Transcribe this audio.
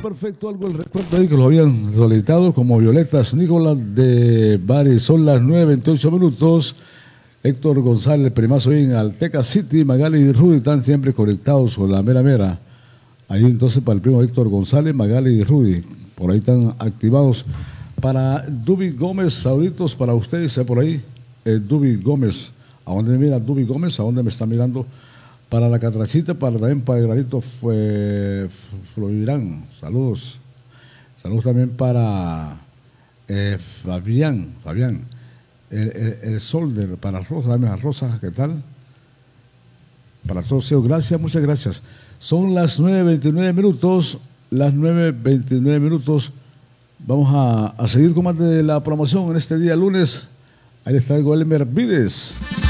perfecto, algo el recuerdo ahí que lo habían solicitado como Violetas Nicolás de Bari. Son las 9:28 minutos. Héctor González, primazo ahí en Alteca City, Magali y Rudy están siempre conectados con la mera mera. Ahí entonces para el primo Héctor González, Magali y Rudy, por ahí están activados. Para Dubi Gómez, saluditos para ustedes, por ahí, Dubi Gómez. ¿A dónde mira Dubi Gómez? ¿A dónde me está mirando? Para la Catracita, también para el Granito Florirán, saludos. Saludos también para Fabián, el Solder, para Rosa, ¿qué tal? Para todos, gracias, muchas gracias. Son las 9:29 minutos, Vamos a seguir con más de la promoción en este día lunes. Ahí les traigo Elmer Vides.